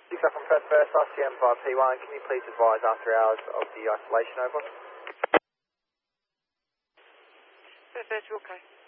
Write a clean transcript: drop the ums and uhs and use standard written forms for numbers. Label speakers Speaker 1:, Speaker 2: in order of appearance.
Speaker 1: 6 up from Perth First, ICM via P1. Can you please advise after hours of the isolation, over?
Speaker 2: Perth First, okay.